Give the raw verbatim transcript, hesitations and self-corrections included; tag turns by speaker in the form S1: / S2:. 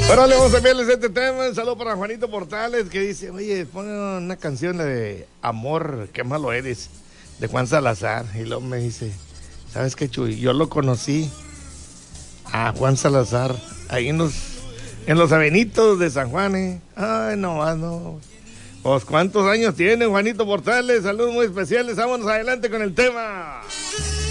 S1: Bueno, le vamos a enviarles este tema. Un saludo para Juanito Portales, que dice, oye, pon una canción de Amor, qué malo eres, de Juan Salazar. Y luego me dice, ¿sabes qué, Chuy? Yo lo conocí a Juan Salazar ahí en los, en los Avenitos de San Juan, ¿eh? Ay, no más, no. Pues, ¿cuántos años tiene Juanito Portales? Saludos muy especiales. Vámonos adelante con el tema.